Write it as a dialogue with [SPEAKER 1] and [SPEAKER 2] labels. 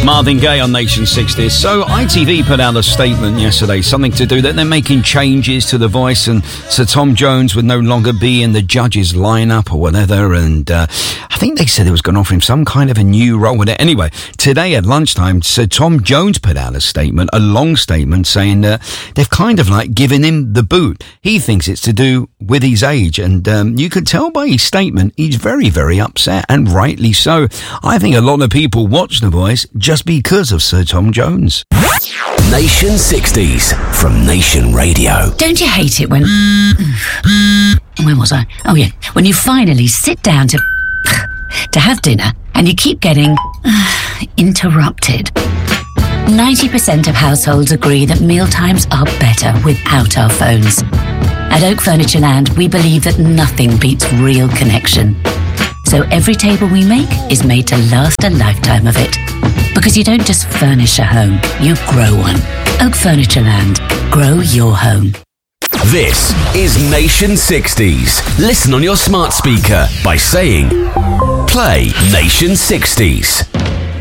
[SPEAKER 1] Marvin Gaye on Nation 60s. So ITV put out a statement yesterday, something to do that they're making changes to The Voice, and Sir Tom Jones would no longer be in the judges' lineup or whatever. And I think they said they was going to offer him some kind of a new role with it. Anyway, today at lunchtime, Sir Tom Jones put out a statement, a long statement, saying that they've kind of like given him the boot. He thinks it's to do with his age, and you could tell by his statement he's very, very upset, and rightly so. I think a lot of people watch The Voice just because of Sir Tom Jones.
[SPEAKER 2] Nation 60s from Nation Radio.
[SPEAKER 3] Don't you hate it when... Where was I? Oh, yeah. When you finally sit down to have dinner and you keep getting interrupted. 90% of households agree that mealtimes are better without our phones. At Oak Furniture Land, we believe that nothing beats real connection. So every table we make is made to last a lifetime of it. Because you don't just furnish a home, you grow one. Oak Furniture Land. Grow your home.
[SPEAKER 2] This is Nation 60s. Listen on your smart speaker by saying, play Nation 60s.